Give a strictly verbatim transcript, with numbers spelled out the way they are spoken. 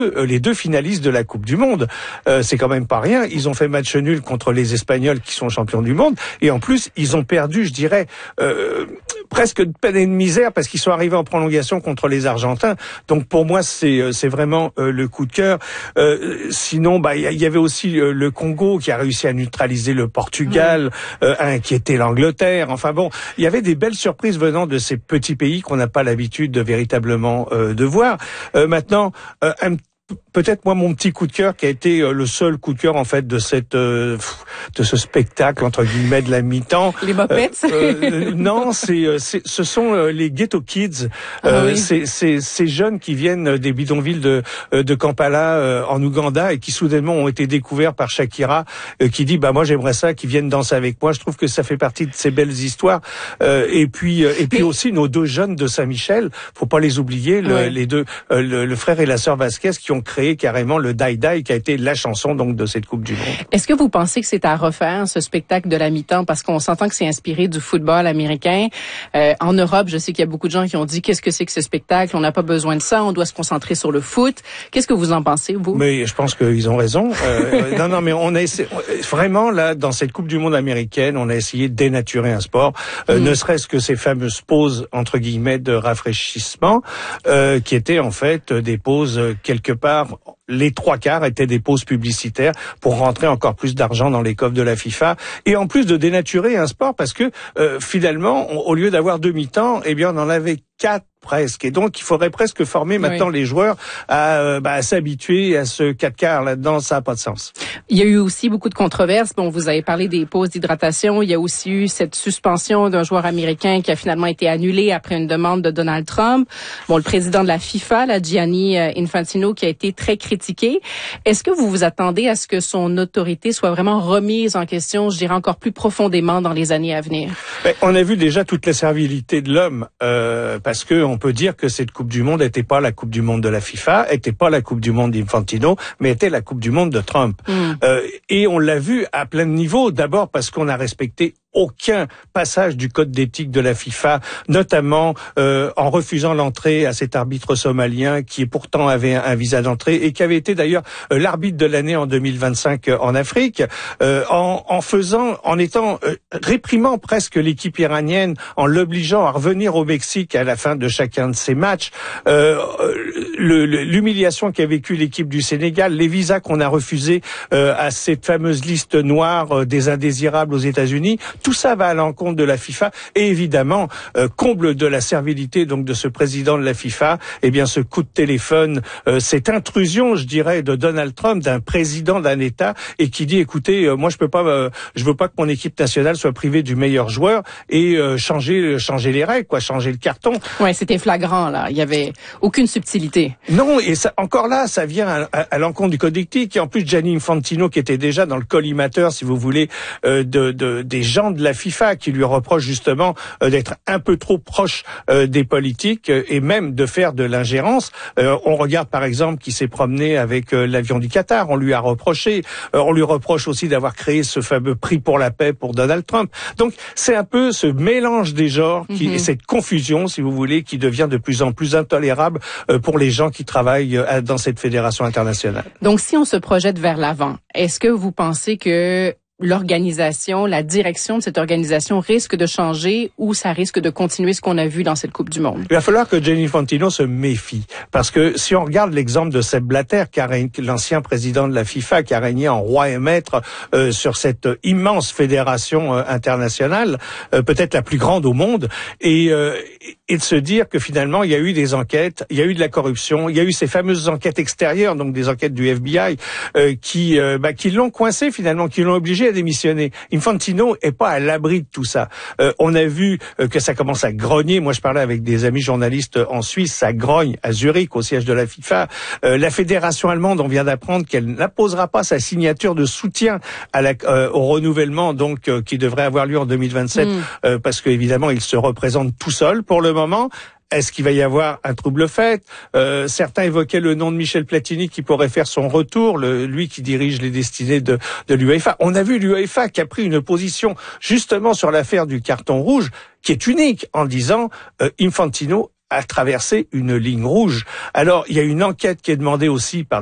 les deux finalistes de la Coupe du Monde. Euh, c'est quand même pas rien. Ils ont fait match nul contre les Espagnols qui sont champions du monde. Et en plus, ils ont perdu, je dirais, euh, presque de peine et de misère parce qu'ils sont arrivés en prolongation contre les Argentins. Donc pour moi, c'est c'est vraiment euh, le coup de cœur. Euh, sinon, bah il y, y avait aussi euh, le Congo qui a réussi à neutraliser le Portugal, mmh. euh, à inquiéter l'Angleterre. Enfin bon, il y avait des belles surprises venant de ces petits pays qu'on n'a pas l'habitude de véritablement euh, de voir. Euh, maintenant, euh, un peut-être moi mon petit coup de cœur qui a été euh, le seul coup de cœur en fait de cette euh, de ce spectacle entre guillemets de la mi-temps. Les Muppets. Euh, euh, non, c'est, c'est ce sont euh, les Ghetto Kids. Euh, ah oui. C'est c'est ces jeunes qui viennent des bidonvilles de de Kampala euh, en Ouganda et qui soudainement ont été découverts par Shakira euh, qui dit bah moi j'aimerais ça qu'ils viennent danser avec moi. Je trouve que ça fait partie de ces belles histoires. Euh, et puis euh, et puis Mais... aussi nos deux jeunes de Saint-Michel, faut pas les oublier, le, ouais. les deux euh, le, le frère et la sœur Vasquez qui ont créé carrément le Die Die qui a été la chanson donc de cette Coupe du Monde. Est-ce que vous pensez que c'est à refaire ce spectacle de la mi-temps parce qu'on s'entend que c'est inspiré du football américain euh, en Europe, je sais qu'il y a beaucoup de gens qui ont dit qu'est-ce que c'est que ce spectacle, on n'a pas besoin de ça, on doit se concentrer sur le foot. Qu'est-ce que vous en pensez vous? Mais je pense qu'ils ont raison. Euh, non non mais on a essayé, vraiment là dans cette Coupe du Monde américaine, on a essayé de dénaturer un sport, euh, mm. ne serait-ce que ces fameuses pauses entre guillemets de rafraîchissement euh, qui étaient en fait des pauses quelque part. Les trois quarts étaient des pauses publicitaires pour rentrer encore plus d'argent dans les coffres de la FIFA et en plus de dénaturer un sport parce que euh, finalement, on, au lieu d'avoir deux mi-temps, eh bien on en avait quatre presque. Et donc, il faudrait presque former maintenant oui. les joueurs à, euh, bah, à s'habituer à ce quatre quarts là-dedans. Ça n'a pas de sens. Il y a eu aussi beaucoup de controverses. Bon, vous avez parlé des pauses d'hydratation. Il y a aussi eu cette suspension d'un joueur américain qui a finalement été annulée après une demande de Donald Trump. Bon, le président de la FIFA, la Gianni Infantino, qui a été très critiqué. Est-ce que vous vous attendez à ce que son autorité soit vraiment remise en question, je dirais encore plus profondément dans les années à venir? Ben, on a vu déjà toute la servilité de l'homme, euh, parce que on peut dire que cette Coupe du Monde n'était pas la Coupe du Monde de la FIFA, n'était pas la Coupe du Monde d'Infantino, mais était la Coupe du Monde de Trump. Mm. Euh, et on l'a vu à plein de niveaux. D'abord parce qu'on a respecté aucun passage du code d'éthique de la FIFA, notamment euh, en refusant l'entrée à cet arbitre somalien qui pourtant avait un, un visa d'entrée et qui avait été d'ailleurs euh, l'arbitre de l'année en deux mille vingt-cinq euh, en Afrique, euh, en, en faisant, en étant euh, réprimant presque l'équipe iranienne, en l'obligeant à revenir au Mexique à la fin de chacun de ses matchs, euh, le, le, l'humiliation qu'a vécu l'équipe du Sénégal, les visas qu'on a refusés euh, à cette fameuse liste noire euh, des indésirables aux États-Unis. Tout ça va à l'encontre de la FIFA et évidemment, euh, comble de la servilité donc de ce président de la FIFA, eh bien ce coup de téléphone, euh, cette intrusion, je dirais, de Donald Trump, d'un président d'un État, et qui dit écoutez, euh, moi je peux pas, euh, je veux pas que mon équipe nationale soit privée du meilleur joueur et euh, changer, changer les règles, quoi, changer le carton. Ouais, c'était flagrant là. Il y avait aucune subtilité. Non, et ça, encore là, ça vient à, à, à l'encontre du code éthique. Et en plus, Gianni Infantino, qui était déjà dans le collimateur, si vous voulez, euh, de, de des gens de la FIFA qui lui reproche justement euh, d'être un peu trop proche euh, des politiques euh, et même de faire de l'ingérence. Euh, on regarde par exemple qui s'est promené avec euh, l'avion du Qatar, on lui a reproché. Euh, on lui reproche aussi d'avoir créé ce fameux prix pour la paix pour Donald Trump. Donc c'est un peu ce mélange des genres qui, mm-hmm. et cette confusion, si vous voulez, qui devient de plus en plus intolérable euh, pour les gens qui travaillent euh, dans cette fédération internationale. Donc si on se projette vers l'avant, est-ce que vous pensez que l'organisation, la direction de cette organisation risque de changer ou ça risque de continuer ce qu'on a vu dans cette Coupe du Monde? Il va falloir que Gianni Infantino se méfie. Parce que si on regarde l'exemple de Sepp Blatter, qui a régné, l'ancien président de la FIFA, qui a régné en roi et maître euh, sur cette immense fédération euh, internationale, euh, peut-être la plus grande au monde, et, euh, et de se dire que finalement, il y a eu des enquêtes, il y a eu de la corruption, il y a eu ces fameuses enquêtes extérieures, donc des enquêtes du F B I, euh, qui, euh, bah, qui l'ont coincé finalement, qui l'ont obligé à démissionner. Infantino est pas à l'abri de tout ça. Euh, on a vu euh, que ça commence à grogner. Moi, je parlais avec des amis journalistes en Suisse, ça grogne à Zurich, au siège de la FIFA. Euh, la fédération allemande, on vient d'apprendre qu'elle n'apposera pas sa signature de soutien à la, euh, au renouvellement, donc euh, qui devrait avoir lieu en deux mille vingt-sept, mm. euh, parce qu'évidemment, il se représente tout seul pour le moment. Est-ce qu'il va y avoir un trouble fait? euh, Certains évoquaient le nom de Michel Platini qui pourrait faire son retour, le, lui qui dirige les destinées de, de l'UEFA. On a vu l'UEFA qui a pris une position justement sur l'affaire du carton rouge qui est unique en disant euh, Infantino a traversé une ligne rouge. Alors, il y a une enquête qui est demandée aussi par